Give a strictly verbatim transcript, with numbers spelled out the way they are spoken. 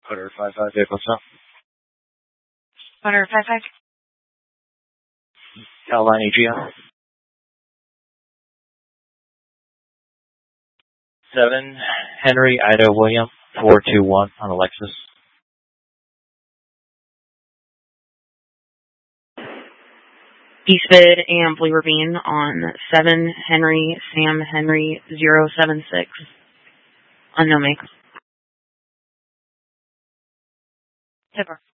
Hunter five five, vehicle stop. Hunter five five. Caroline A G M. seven Henry Ida William four two one on a Lexus. Eastbid and Blue Ravine on seven Henry Sam Henry zero seven six. Unknown make. Tipper.